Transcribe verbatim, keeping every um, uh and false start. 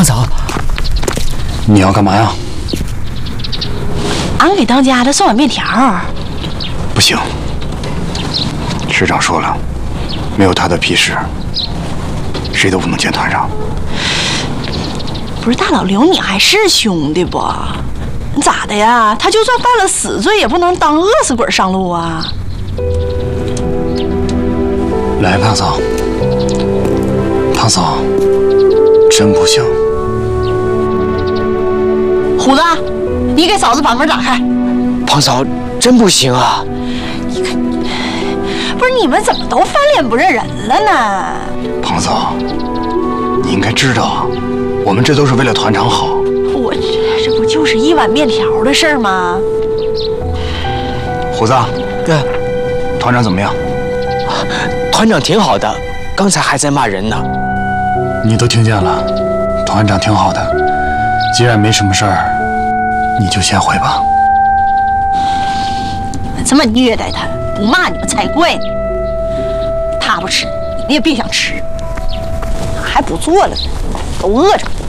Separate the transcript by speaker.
Speaker 1: 胖嫂，
Speaker 2: 你要干嘛呀？
Speaker 3: 俺给当家的送碗面条。
Speaker 2: 不行，师长说了，没有他的批示，谁都不能见团长。
Speaker 3: 不是大老刘，你还是兄弟不？咋的呀？他就算犯了死罪，也不能当饿死鬼上路啊！
Speaker 2: 来，胖嫂，胖嫂，真不行。
Speaker 3: 虎子，你给嫂子把门打开。
Speaker 1: 胖嫂，真不行啊！
Speaker 3: 你看，不是你们怎么都翻脸不认人了呢？
Speaker 2: 胖嫂，你应该知道，我们这都是为了团长好。
Speaker 3: 我这这不就是一碗面条的事儿吗？
Speaker 2: 虎子，
Speaker 1: 对，
Speaker 2: 团长怎么样？
Speaker 1: 团长挺好的，刚才还在骂人呢。
Speaker 2: 你都听见了，团长挺好的。既然没什么事儿，你就先回吧。
Speaker 3: 你们这么虐待他，不骂你们才怪呢。他不吃，你们也别想吃。还不做了呢，都饿着。